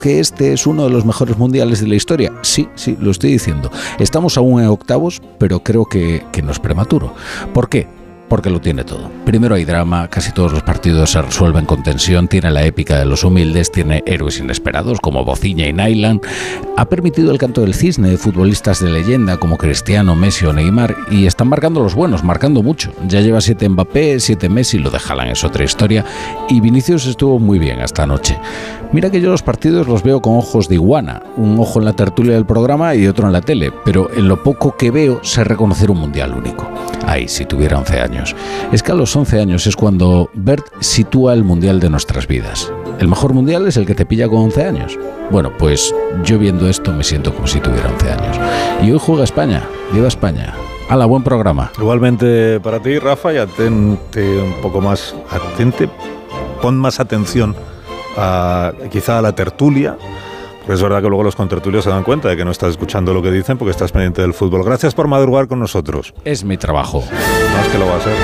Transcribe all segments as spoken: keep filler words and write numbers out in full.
que este es uno de los mejores mundiales de la historia. Sí, sí, lo estoy diciendo. Estamos aún en octavos, pero creo que, que no es prematuro. ¿Por qué? Porque lo tiene todo. Primero hay drama, casi todos los partidos se resuelven con tensión, tiene la épica de los humildes, tiene héroes inesperados como Bociña y Nyland, ha permitido el canto del cisne de futbolistas de leyenda como Cristiano, Messi o Neymar, y están marcando los buenos, marcando mucho. Ya lleva siete Mbappé, siete Messi, lo de Haaland es otra historia, y Vinicius estuvo muy bien hasta anoche. Mira que yo los partidos los veo con ojos de iguana, un ojo en la tertulia del programa y otro en la tele, pero en lo poco que veo sé reconocer un mundial único. Ay, si tuviera once años. Es que a los once años es cuando Bert sitúa el mundial de nuestras vidas. ¿El mejor mundial es el que te pilla con once años? Bueno, pues yo viendo esto me siento como si tuviera once años. Y hoy juega España. ¡Viva España! ¡Hala, buen programa! Igualmente para ti, Rafa, y atente un poco más, atente, pon más atención a, quizá a la tertulia. Porque es verdad que luego los contertulios se dan cuenta de que no estás escuchando lo que dicen porque estás pendiente del fútbol. Gracias por madrugar con nosotros. Es mi trabajo. No es que lo va a ser.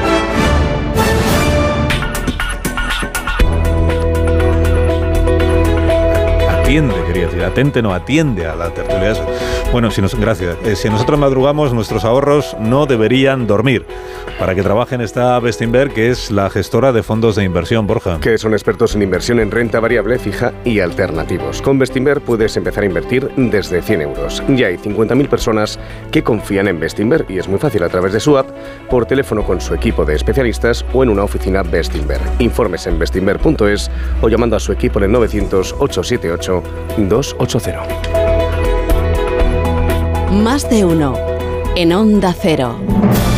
Atiende, quería decir, atente, no, atiende a la tertulia esa. Bueno, si nos, gracias. Eh, si nosotros madrugamos, nuestros ahorros no deberían dormir. Para que trabajen está Bestinver, que es la gestora de fondos de inversión, Borja. Que son expertos en inversión en renta variable fija y alternativos. Con Bestinver puedes empezar a invertir desde cien euros. Ya hay cincuenta mil personas que confían en Bestinver y es muy fácil a través de su app, por teléfono con su equipo de especialistas o en una oficina Bestinver. Informes en bestinver punto es o llamando a su equipo en el novecientos, ochocientos setenta y ocho, doscientos ochenta. Más de uno en Onda Cero.